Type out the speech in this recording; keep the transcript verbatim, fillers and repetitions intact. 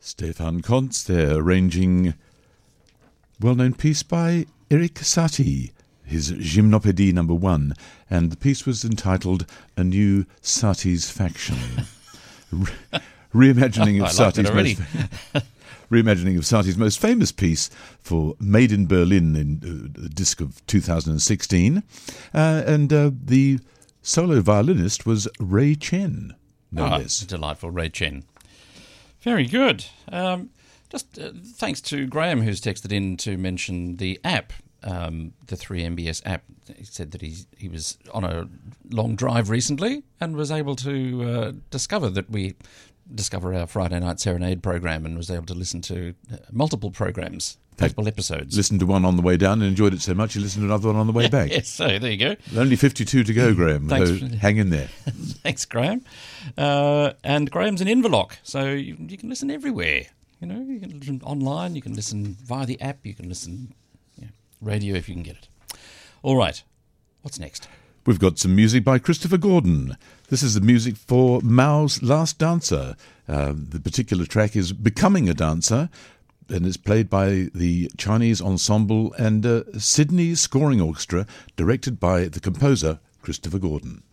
Stefan Kontz there, arranging well-known piece by Erik Satie, his Gymnopédie number one, and the piece was entitled A New Satie's Faction. Re- reimagining of I like Satie's it already. most reimagining of Satie's most famous piece for Made in Berlin in uh, the disc of two thousand sixteen, uh, and uh, the solo violinist was Ray Chen, no Ah, less. Delightful, Ray Chen. Very good. Um, just uh, thanks to Graham, who's texted in to mention the app, um, the three M B S app. He said that he he was on a long drive recently and was able to uh, discover that we discover our Friday night serenade program and was able to listen to uh, multiple programs, multiple episodes. Listened to one on the way down and enjoyed it so much, you listened to another one on the way back. Yes, so there you go. Only fifty-two to go, Graham, Thanks so for- hang in there. Thanks, Graham. Uh, and Graham's in Inverloch, so you, you can listen everywhere. You know, you can listen online, you can listen via the app, you can listen you know, radio if you can get it. All right, what's next? We've got some music by Christopher Gordon. This is the music for Mao's Last Dancer. Uh, the particular track is Becoming a Dancer, and it's played by the Chinese Ensemble and uh, Sydney Scoring Orchestra, directed by the composer Christopher Gordon.